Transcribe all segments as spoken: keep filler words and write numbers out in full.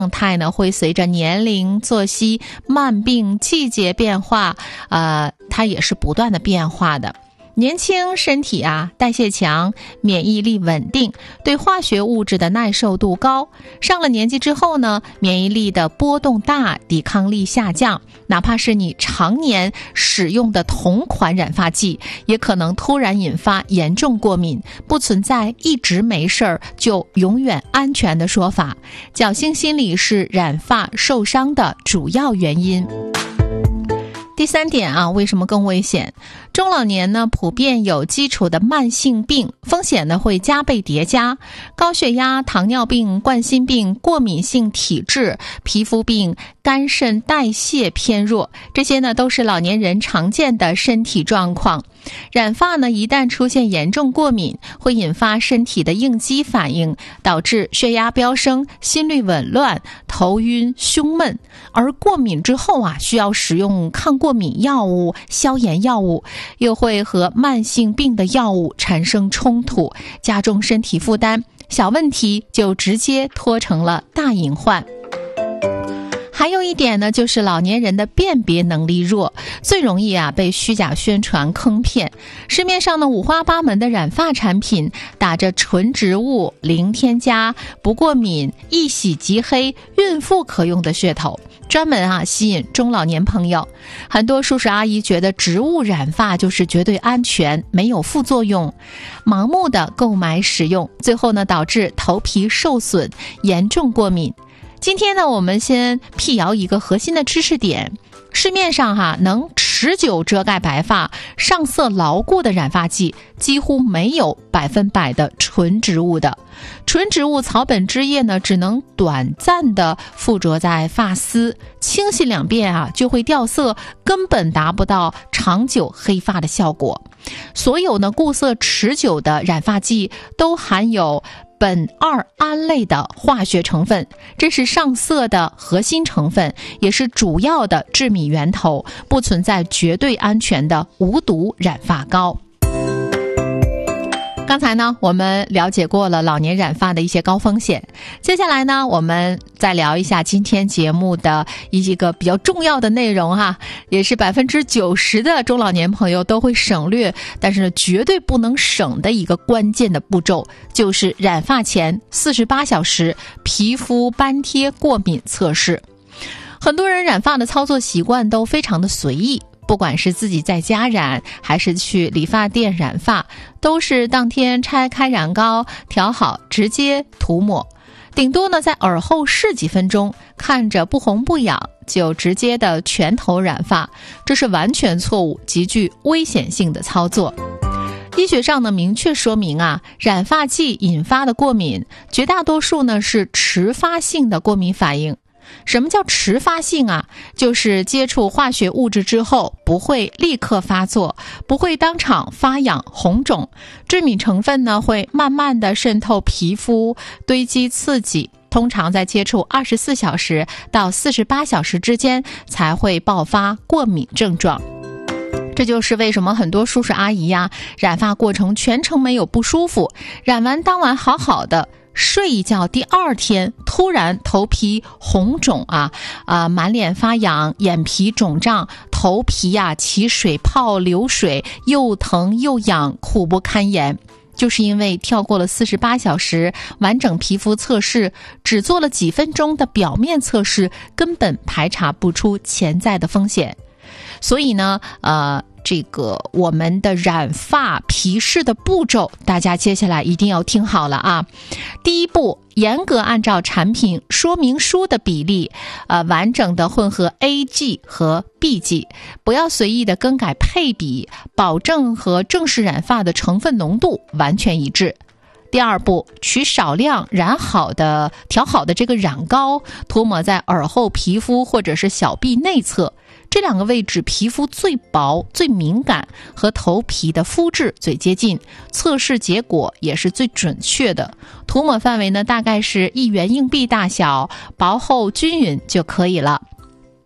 状态呢会随着年龄、作息、慢病、季节变化，呃，它也是不断的变化的。年轻身体啊，代谢强，免疫力稳定，对化学物质的耐受度高。上了年纪之后呢，免疫力的波动大，抵抗力下降。哪怕是你常年使用的同款染发剂，也可能突然引发严重过敏，不存在一直没事儿就永远安全的说法。侥幸心理是染发受伤的主要原因。第三点啊，为什么更危险？中老年呢，普遍有基础的慢性病，风险呢会加倍叠加。高血压、糖尿病、冠心病、过敏性体质、皮肤病、肝肾代谢偏弱，这些呢都是老年人常见的身体状况。染发呢，一旦出现严重过敏，会引发身体的应激反应，导致血压飙升、心律紊乱、头晕、胸闷。而过敏之后啊，需要使用抗过敏药物、消炎药物，又会和慢性病的药物产生冲突，加重身体负担，小问题就直接拖成了大隐患。还有一点呢，就是老年人的辨别能力弱，最容易啊被虚假宣传坑骗。市面上呢五花八门的染发产品，打着纯植物、零添加、不过敏、一洗即黑、孕妇可用的噱头，专门啊吸引中老年朋友。很多叔叔阿姨觉得植物染发就是绝对安全，没有副作用，盲目的购买使用，最后呢导致头皮受损，严重过敏。今天呢，我们先辟谣一个核心的知识点。市面上哈能持久遮盖白发、上色牢固的染发剂，几乎没有百分百的纯植物的。纯植物草本汁液呢，只能短暂的附着在发丝，清洗两遍啊就会掉色，根本达不到长久黑发的效果。所有呢固色持久的染发剂都含有苯二胺类的化学成分，这是上色的核心成分，也是主要的致敏源头，不存在绝对安全的无毒染发膏。刚才呢，我们了解过了老年染发的一些高风险，接下来呢，我们再聊一下今天节目的一个比较重要的内容哈，也是百分之九十的中老年朋友都会省略，但是呢，绝对不能省的一个关键的步骤，就是染发前四十八小时皮肤斑贴过敏测试。很多人染发的操作习惯都非常的随意，不管是自己在家染还是去理发店染发，都是当天拆开染膏调好直接涂抹，顶多呢在耳后试几分钟，看着不红不痒就直接的全头染发，这是完全错误、极具危险性的操作。医学上呢明确说明啊，染发剂引发的过敏绝大多数呢是迟发性的过敏反应。什么叫迟发性啊？就是接触化学物质之后不会立刻发作，不会当场发痒红肿，致敏成分呢会慢慢的渗透皮肤，堆积刺激，通常在接触二十四小时到四十八小时之间才会爆发过敏症状。这就是为什么很多叔叔阿姨呀、啊，染发过程全程没有不舒服，染完当晚好好的，睡一觉，第二天突然头皮红肿啊啊、呃，满脸发痒，眼皮肿胀，头皮呀、啊、起水泡流水，又疼又痒，苦不堪言。就是因为跳过了四十八小时完整皮肤测试，只做了几分钟的表面测试，根本排查不出潜在的风险。所以呢，呃。这个我们的染发皮试的步骤，大家接下来一定要听好了啊！第一步，严格按照产品说明书的比例，呃，完整的混合 A G 和 B G， 不要随意的更改配比，保证和正式染发的成分浓度完全一致。第二步，取少量染好的调好的这个染膏，涂抹在耳后皮肤或者是小臂内侧。这两个位置皮肤最薄、最敏感，和头皮的肤质最接近，测试结果也是最准确的。涂抹范围呢，大概是一元硬币大小，薄厚均匀就可以了。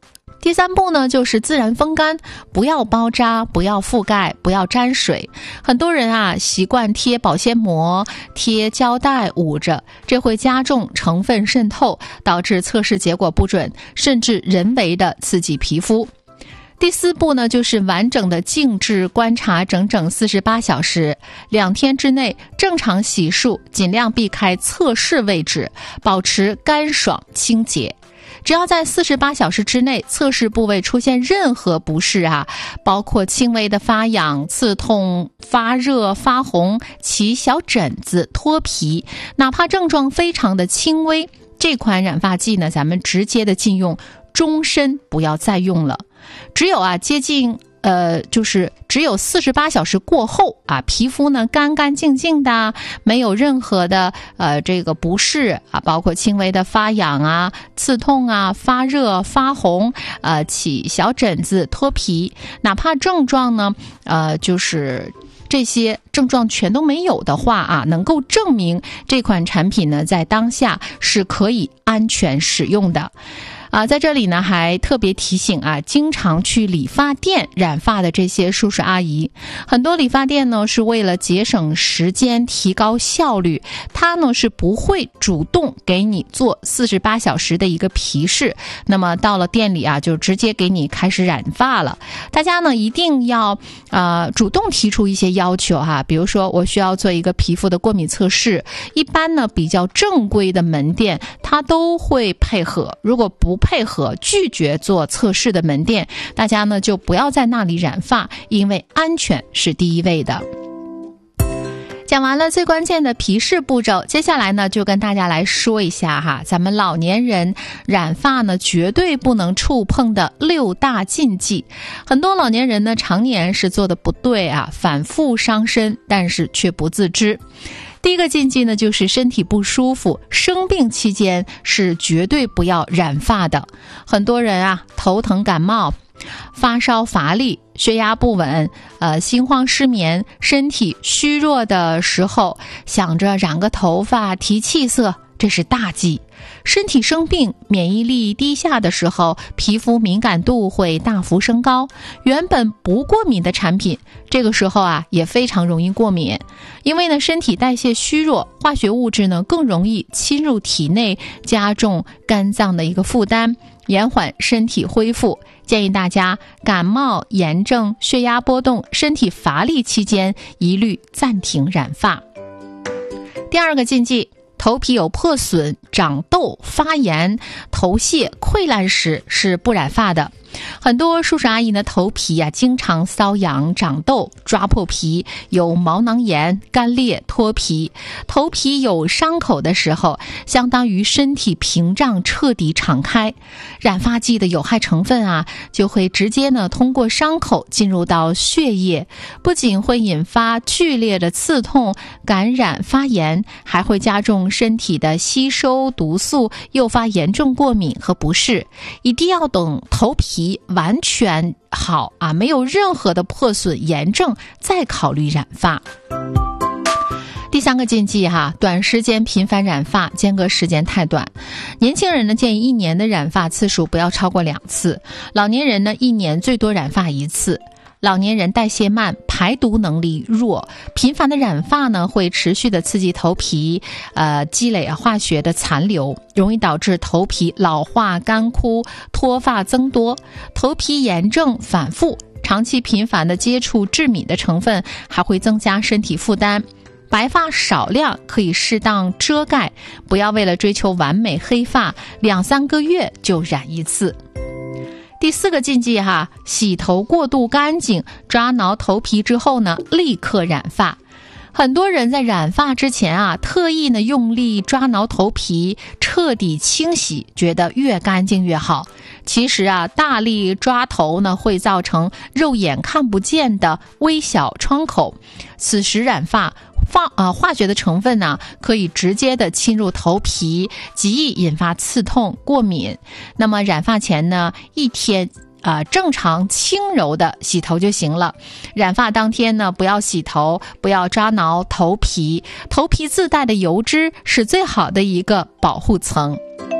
第三步呢，就是自然风干，不要包扎，不要覆盖，不要沾水。很多人啊习惯贴保鲜膜、贴胶带捂着，这会加重成分渗透，导致测试结果不准，甚至人为的刺激皮肤。第四步呢，就是完整的静置观察整整四十八小时，两天之内正常洗漱，尽量避开测试位置，保持干爽清洁。只要在四十八小时之内，测试部位出现任何不适啊，包括轻微的发痒、刺痛、发热、发红、起小疹子、脱皮，哪怕症状非常的轻微，这款染发剂呢，咱们直接的禁用，终身不要再用了。只有啊接近呃，就是只有四十八小时过后啊，皮肤呢干干净净的，没有任何的呃这个不适啊，包括轻微的发痒啊、刺痛啊、发热、发红、呃起小疹子、脱皮，哪怕症状呢呃就是这些症状全都没有的话啊，能够证明这款产品呢在当下是可以安全使用的。啊，在这里呢，还特别提醒啊，经常去理发店染发的这些叔叔阿姨，很多理发店呢是为了节省时间、提高效率，它呢是不会主动给你做四十八小时的一个皮试，那么到了店里啊，就直接给你开始染发了。大家呢一定要呃主动提出一些要求哈，比如说我需要做一个皮肤的过敏测试，一般呢比较正规的门店它都会配合，如果不配合拒绝做测试的门店，大家呢就不要在那里染发，因为安全是第一位的。讲完了最关键的皮试步骤，接下来呢就跟大家来说一下哈，咱们老年人染发呢绝对不能触碰的六大禁忌。很多老年人呢常年是做的不对啊，反复伤身，但是却不自知。第一个禁忌呢，就是身体不舒服、生病期间是绝对不要染发的。很多人啊，头疼、感冒、发烧、乏力、血压不稳、呃，心慌、失眠、身体虚弱的时候，想着染个头发提气色，这是大忌。身体生病、免疫力低下的时候，皮肤敏感度会大幅升高，原本不过敏的产品，这个时候啊也非常容易过敏。因为呢身体代谢虚弱，化学物质呢更容易侵入体内，加重肝脏的一个负担，延缓身体恢复。建议大家感冒、炎症、血压波动、身体乏力期间一律暂停染发。第二个禁忌，头皮有破损、长痘、发炎、头屑、溃烂时是不染发的。很多叔叔阿姨的头皮啊，经常瘙痒、长痘、抓破皮，有毛囊炎、干裂、脱皮。头皮有伤口的时候，相当于身体屏障彻底敞开，染发剂的有害成分啊，就会直接呢通过伤口进入到血液，不仅会引发剧烈的刺痛、感染、发炎，还会加重身体的吸收毒素，诱发严重过敏和不适。一定要等头皮完全好啊，没有任何的破损炎症，再考虑染发。第三个禁忌哈，短时间频繁染发，间隔时间太短。年轻人呢建议一年的染发次数不要超过两次，老年人呢一年最多染发一次。老年人代谢慢，排毒能力弱，频繁的染发呢会持续的刺激头皮呃积累化学的残留，容易导致头皮老化、干枯、脱发增多，头皮炎症反复。长期频繁的接触致敏的成分还会增加身体负担。白发少量可以适当遮盖，不要为了追求完美黑发，两三个月就染一次。第四个禁忌哈，洗头过度干净，抓挠头皮之后呢，立刻染发。很多人在染发之前啊，特意呢用力抓挠头皮，彻底清洗，觉得越干净越好。其实啊，大力抓头呢会造成肉眼看不见的微小窗口，此时染发化啊化学的成分呢可以直接的侵入头皮，极易引发刺痛、过敏。那么染发前呢，一天啊、呃，正常轻柔的洗头就行了。染发当天呢，不要洗头，不要抓挠头皮，头皮自带的油脂是最好的一个保护层。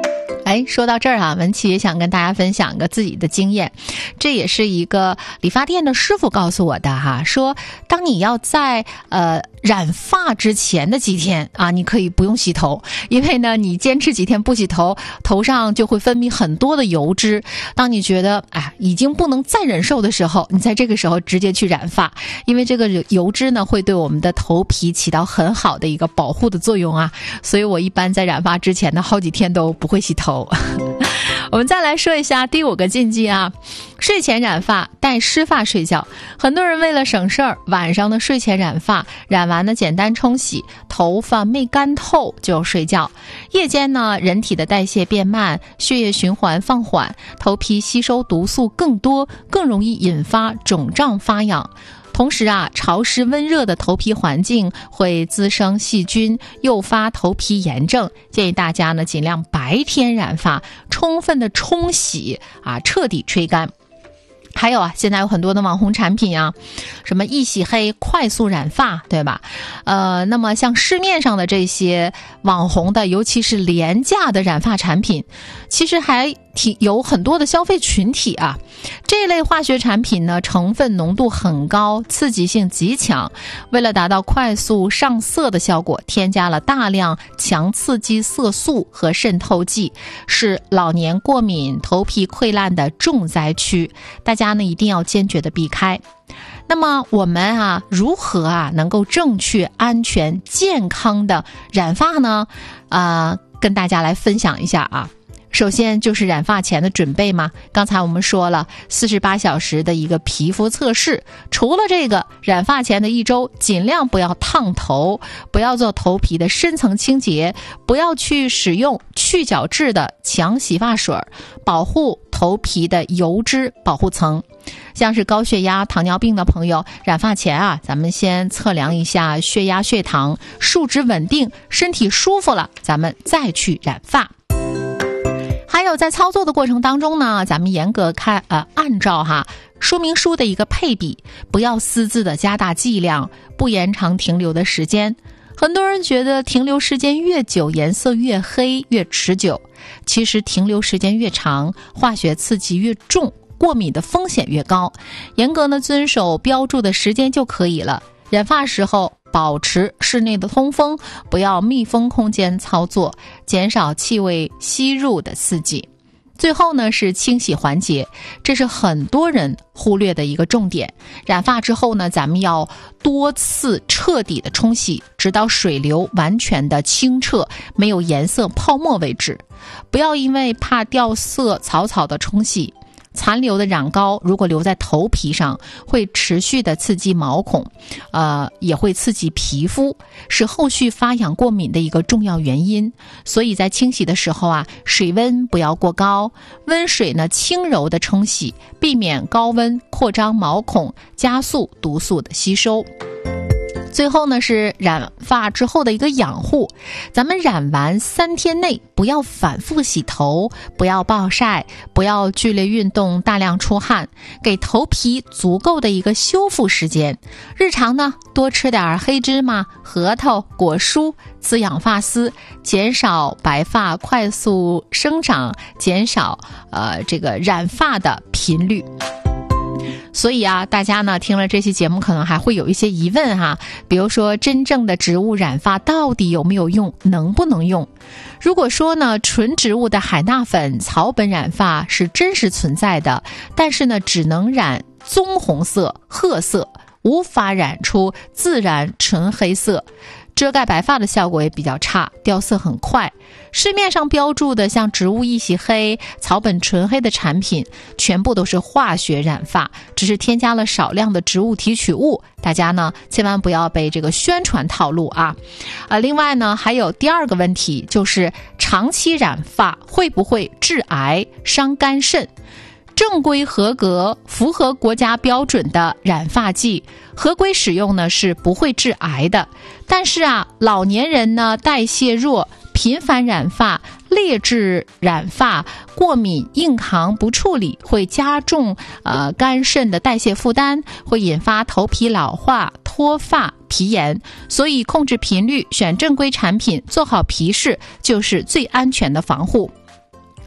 哎，说到这儿啊，文琪也想跟大家分享个自己的经验，这也是一个理发店的师傅告诉我的哈，说当你要在呃染发之前的几天啊，你可以不用洗头，因为呢你坚持几天不洗头，头上就会分泌很多的油脂，当你觉得哎已经不能再忍受的时候，你在这个时候直接去染发，因为这个油脂呢会对我们的头皮起到很好的一个保护的作用啊，所以我一般在染发之前呢好几天都不会洗头。我们再来说一下第五个禁忌啊，睡前染发，带湿发睡觉。很多人为了省事儿，晚上呢睡前染发，染完呢简单冲洗，头发没干透就睡觉。夜间呢，人体的代谢变慢，血液循环放缓，头皮吸收毒素更多，更容易引发肿胀发痒。同时啊，潮湿温热的头皮环境会滋生细菌，诱发头皮炎症。建议大家呢尽量白天染发，充分的冲洗啊，彻底吹干。还有啊，现在有很多的网红产品啊，什么一洗黑快速染发，对吧？呃，那么像市面上的这些网红的，尤其是廉价的染发产品，其实还挺有很多的消费群体啊。这类化学产品呢，成分浓度很高，刺激性极强，为了达到快速上色的效果，添加了大量强刺激色素和渗透剂，是老年过敏、头皮溃烂的重灾区。大家呢一定要坚决的避开。那么我们啊如何啊能够正确、安全、健康的染发呢？啊、呃，跟大家来分享一下啊。首先就是染发前的准备嘛，刚才我们说了四十八小时的一个皮肤测试，除了这个，染发前的一周尽量不要烫头，不要做头皮的深层清洁，不要去使用去角质的强洗发水，保护头皮的油脂保护层。像是高血压、糖尿病的朋友，染发前啊，咱们先测量一下血压、血糖，数值稳定，身体舒服了，咱们再去染发。还有在操作的过程当中呢，咱们严格看呃，按照哈说明书的一个配比，不要私自的加大剂量，不延长停留的时间。很多人觉得停留时间越久，颜色越黑越持久，其实停留时间越长，化学刺激越重，过敏的风险越高。严格呢遵守标注的时间就可以了。染发时候保持室内的通风，不要密封空间操作，减少气味吸入的刺激。最后呢是清洗环节，这是很多人忽略的一个重点。染发之后呢，咱们要多次彻底的冲洗，直到水流完全的清澈，没有颜色泡沫为止。不要因为怕掉色草草的冲洗，残留的染膏如果留在头皮上，会持续的刺激毛孔，呃，也会刺激皮肤，是后续发痒过敏的一个重要原因。所以在清洗的时候啊，水温不要过高，温水呢轻柔的冲洗，避免高温扩张毛孔，加速毒素的吸收。最后呢是染发之后的一个养护，咱们染完三天内不要反复洗头，不要暴晒，不要剧烈运动大量出汗，给头皮足够的一个修复时间。日常呢多吃点黑芝麻、核桃、果蔬，滋养发丝，减少白发快速生长，减少呃这个染发的频率。所以啊，大家呢听了这期节目可能还会有一些疑问哈，比如说真正的植物染发到底有没有用，能不能用？如果说呢纯植物的海纳粉、草本染发是真实存在的，但是呢只能染棕红色、褐色，无法染出自然纯黑色，遮盖白发的效果也比较差，掉色很快。市面上标注的像植物一洗黑、草本纯黑的产品，全部都是化学染发，只是添加了少量的植物提取物。大家呢千万不要被这个宣传套路啊！呃，另外呢还有第二个问题，就是长期染发会不会致癌、伤肝肾？正规合格、符合国家标准的染发剂，合规使用呢是不会致癌的。但是啊，老年人呢代谢弱，频繁染发、劣质染发、过敏硬扛不处理，会加重呃肝肾的代谢负担，会引发头皮老化、脱发、皮炎。所以控制频率，选正规产品，做好皮饰，就是最安全的防护。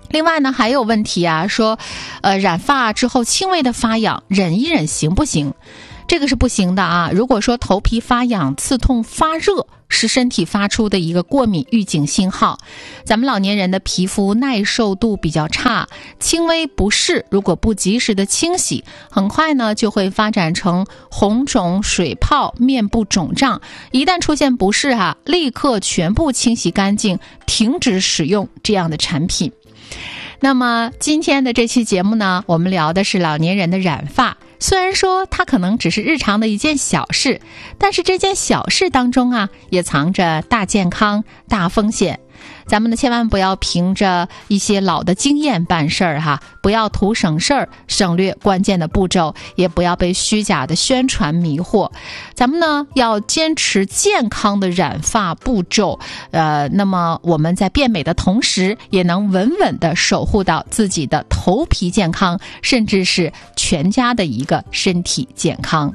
另外呢，还有问题啊，说，呃，染发之后轻微的发痒，忍一忍行不行？这个是不行的啊。如果说头皮发痒、刺痛、发热，是身体发出的一个过敏预警信号。咱们老年人的皮肤耐受度比较差，轻微不适如果不及时的清洗，很快呢就会发展成红肿、水泡、面部肿胀。一旦出现不适啊，立刻全部清洗干净，停止使用这样的产品。那么今天的这期节目呢，我们聊的是老年人的染发。虽然说它可能只是日常的一件小事，但是这件小事当中啊，也藏着大健康、大风险。咱们呢，千万不要凭着一些老的经验办事儿哈，不要图省事儿，省略关键的步骤，也不要被虚假的宣传迷惑。咱们呢，要坚持健康的染发步骤，呃，那么我们在变美的同时，也能稳稳的守护到自己的头皮健康，甚至是全家的一个身体健康。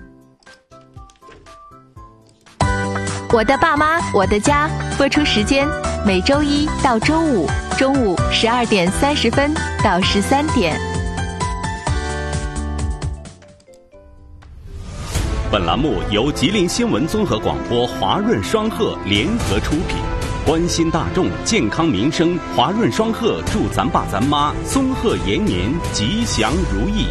我的爸妈，我的家，播出时间每周一到周五中午十二点三十分到十三点。 本栏目由吉林新闻综合广播华润双鹤联合出品，关心大众健康民生，华润双鹤祝咱爸咱妈松鹤延年，吉祥如意。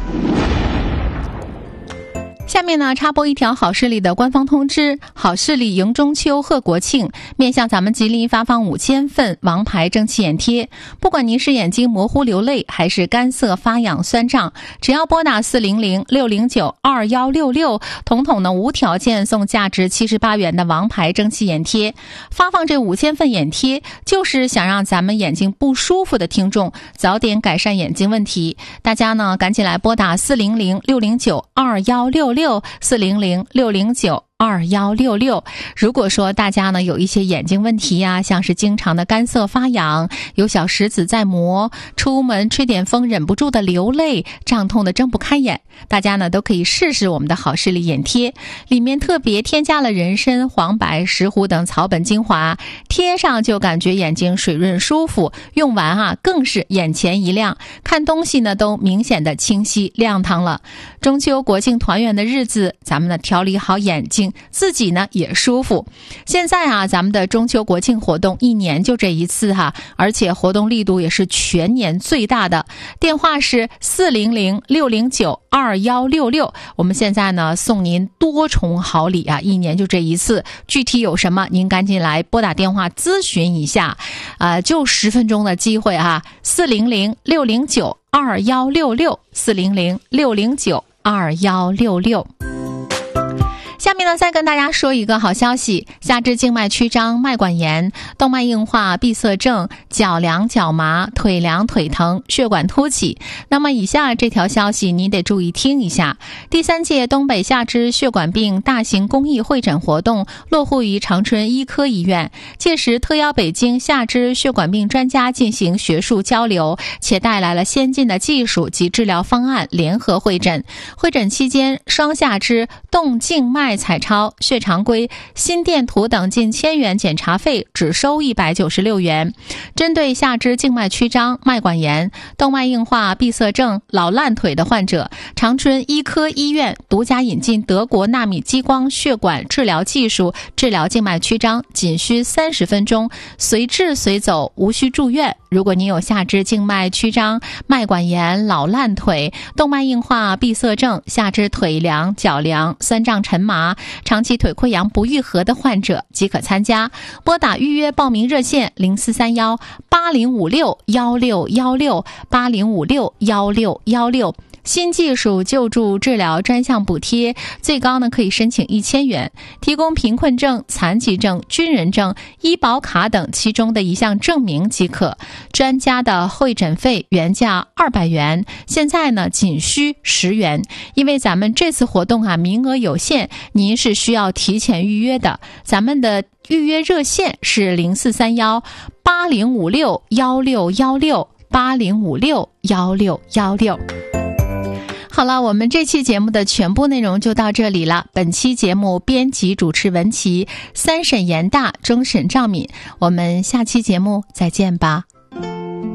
下面呢，插播一条好视力的官方通知：好视力迎中秋贺国庆，面向咱们吉林发放五千份王牌蒸汽眼贴。不管您是眼睛模糊流泪，还是干涩发痒酸胀，只要拨打四零零六零九二幺六六，统统呢无条件送价值七十八元的王牌蒸汽眼贴。发放这五千份眼贴，就是想让咱们眼睛不舒服的听众早点改善眼睛问题。大家呢，赶紧来拨打四零零六零九二幺六六。四零零六零九二幺六六。如果说大家呢有一些眼睛问题呀，像是经常的干涩发痒，有小石子在磨，出门吹点风忍不住的流泪，胀痛的睁不开眼，大家呢都可以试试我们的好视力眼贴，里面特别添加了人参、黄柏、石斛等草本精华，贴上就感觉眼睛水润舒服，用完啊更是眼前一亮，看东西呢都明显的清晰亮堂了。中秋国庆团圆的日子，咱们呢调理好眼睛，自己呢也舒服。现在啊，咱们的中秋国庆活动一年就这一次哈，而且活动力度也是全年最大的。电话是四零零六零九二幺六六。我们现在呢送您多重好礼啊，一年就这一次。具体有什么，您赶紧来拨打电话咨询一下，啊、呃，就十分钟的机会哈，四零零六零九二幺六六，四零零六零九二幺六六。下面呢，再跟大家说一个好消息：下肢静脉曲张、脉管炎、动脉硬化、闭塞症、脚凉脚麻、腿凉腿疼、血管凸起。那么以下这条消息你得注意听一下。第三届东北下肢血管病大型公益会诊活动落户于长春医科医院，届时特邀北京下肢血管病专家进行学术交流，且带来了先进的技术及治疗方案联合会诊。会诊期间，双下肢动静脉彩超、血常规、心电图等近千元检查费只收一百九十六元。针对下肢静脉曲张、脉管炎、动脉硬化、闭塞症、老烂腿的患者，长春医科医院独家引进德国纳米激光血管治疗技术，治疗静脉曲张仅需三十分钟，随治随走，无需住院。如果您有下肢静脉曲张、脉管炎、老烂腿、动脉硬化、闭塞症、下肢腿凉、脚凉、酸胀沉麻、长期腿溃疡不愈合的患者，即可参加。拨打预约报名热线零四三幺八零五六幺六幺六八零五六幺六幺六。新技术救助治疗专项补贴最高呢可以申请一千元，提供贫困证、残疾证、军人证、医保卡等其中的一项证明即可。专家的会诊费原价二百元，现在呢仅需十元。因为咱们这次活动啊名额有限，您是需要提前预约的。咱们的预约热线是零四三幺八零五六幺六幺六八零五六幺六幺六。好了，我们这期节目的全部内容就到这里了。本期节目编辑主持文琪，三审严大，终审赵敏。我们下期节目再见吧。